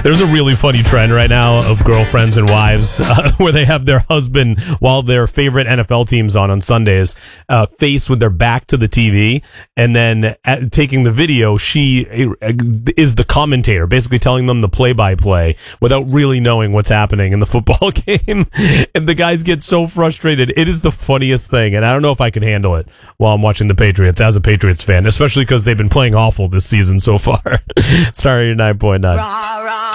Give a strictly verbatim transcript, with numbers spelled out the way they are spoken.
There's a really funny trend right now of girlfriends and wives uh, where they have their husband, while their favorite N F L team's on on Sundays, uh, face with their back to the T V, and then at, taking the video, she uh, is the commentator, basically telling them the play-by-play without really knowing what's happening in the football game. And the guys get so frustrated. It is the funniest thing, and I don't know if I can handle it while I'm watching the Patriots as a Patriots fan, especially because they've been playing awful this season so far. Star eighty-nine point nine.